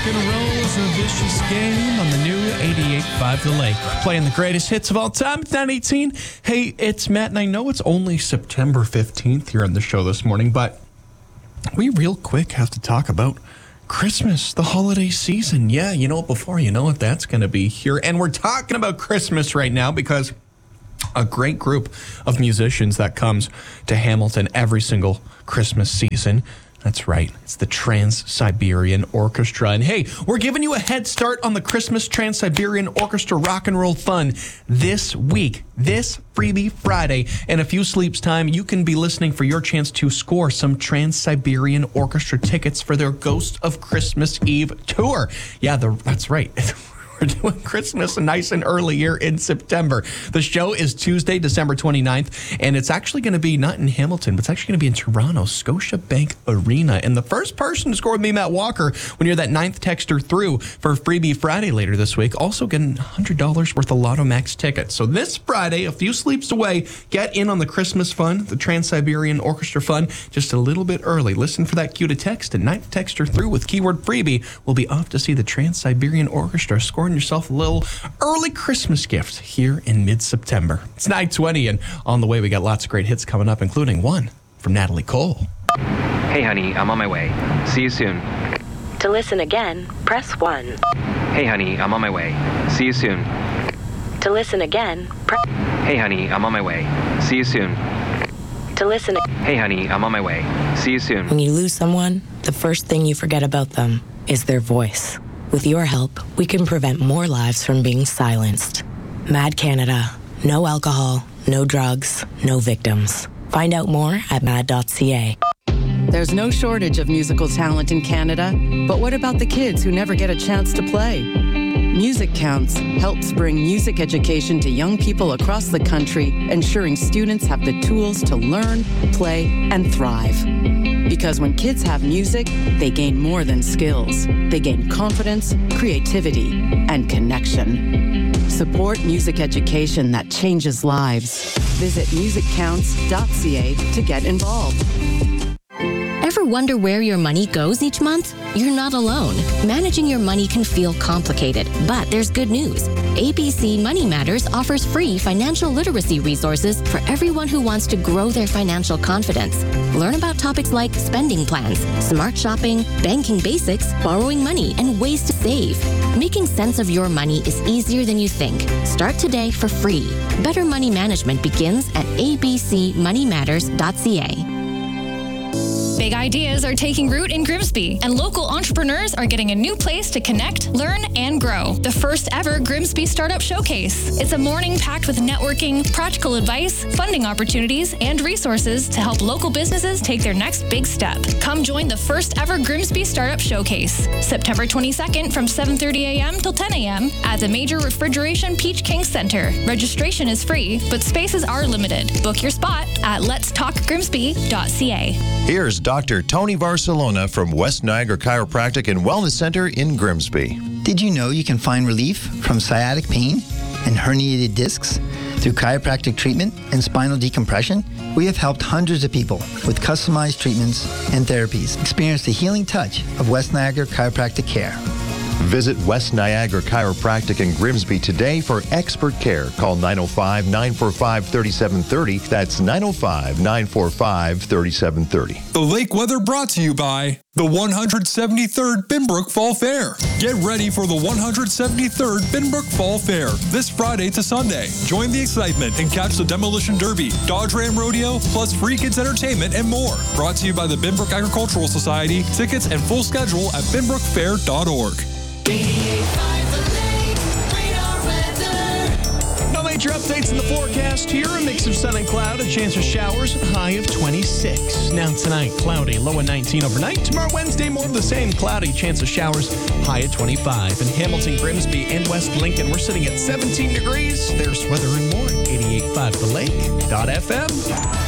and roll is a vicious game on the new 88.5 The Lake. Playing the greatest hits of all time. It's 9:18. Hey, it's Matt, and I know it's only September 15th here on the show this morning, but we real quick have to talk about Christmas, the holiday season. Yeah, you know, before you know it, that's going to be here. And we're talking about Christmas right now because a great group of musicians that comes to Hamilton every single Christmas season. That's right. It's the Trans-Siberian Orchestra. And hey, we're giving you a head start on the Christmas Trans-Siberian Orchestra Rock and Roll Fun this week. This Freebie Friday. In a few sleeps time, you can be listening for your chance to score some Trans-Siberian Orchestra tickets for their Ghost of Christmas Eve tour. Yeah, that's right. We're doing Christmas nice and early here in September. The show is Tuesday, December 29th, and it's actually going to be not in Hamilton, but it's actually going to be in Toronto, Scotiabank Arena. And the first person to score with me, Matt Walker, when you're that 9th texter through for Freebie Friday later this week, also getting $100 worth of Lotto Max tickets. So this Friday, a few sleeps away, get in on the Christmas fun, the Trans-Siberian Orchestra fun, just a little bit early. Listen for that cue to text, and 9th texter through with keyword freebie will be off to see the Trans-Siberian Orchestra score yourself a little early Christmas gift here in mid-September. It's 9:20, and on the way we got lots of great hits coming up, including one from Natalie Cole. Hey honey, I'm on my way. See you soon. To listen again, press 1. Hey honey, I'm on my way. See you soon. To listen again, press... Hey honey, I'm on my way. See you soon. To listen... Hey honey, I'm on my way. See you soon. When you lose someone, the first thing you forget about them is their voice. With your help, we can prevent more lives from being silenced. Mad Canada. No alcohol, no drugs, no victims. Find out more at mad.ca. There's no shortage of musical talent in Canada, but what about the kids who never get a chance to play? Music Counts helps bring music education to young people across the country, ensuring students have the tools to learn, play, and thrive. Because when kids have music, they gain more than skills. They gain confidence, creativity, and connection. Support music education that changes lives. Visit musiccounts.ca to get involved. Ever wonder where your money goes each month? You're not alone. Managing your money can feel complicated, but there's good news. ABC Money Matters offers free financial literacy resources for everyone who wants to grow their financial confidence. Learn about topics like spending plans, smart shopping, banking basics, borrowing money, and ways to save. Making sense of your money is easier than you think. Start today for free. Better money management begins at abcmoneymatters.ca. Big ideas are taking root in Grimsby, and local entrepreneurs are getting a new place to connect, learn, and grow. The first ever Grimsby Startup Showcase. It's a morning packed with networking, practical advice, funding opportunities, and resources to help local businesses take their next big step. Come join the first ever Grimsby Startup Showcase, September 22nd from 7:30 a.m. till 10 a.m. at the Major Refrigeration Peach King Center. Registration is free, but spaces are limited. Book your spot at letstalkgrimsby.ca. Here's Dr. Tony Barcelona from West Niagara Chiropractic and Wellness Center in Grimsby. Did you know you can find relief from sciatic pain and herniated discs through chiropractic treatment and spinal decompression? We have helped hundreds of people with customized treatments and therapies experience the healing touch of West Niagara Chiropractic Care. Visit West Niagara Chiropractic in Grimsby today for expert care. Call 905-945-3730. That's 905-945-3730. The Lake Weather brought to you by the 173rd Binbrook Fall Fair. Get ready for the 173rd Binbrook Fall Fair this Friday to Sunday. Join the excitement and catch the Demolition Derby, Dodge Ram Rodeo, plus free kids entertainment and more. Brought to you by the Binbrook Agricultural Society. Tickets and full schedule at binbrookfair.org. No major updates in the forecast here. A mix of sun and cloud, a chance of showers, a high of 26. Now tonight, cloudy, low at 19 overnight. Tomorrow, Wednesday, more of the same, cloudy, chance of showers, high at 25. In Hamilton, Grimsby, and West Lincoln, we're sitting at 17 degrees. There's weather and more at 88.5thelake.fm.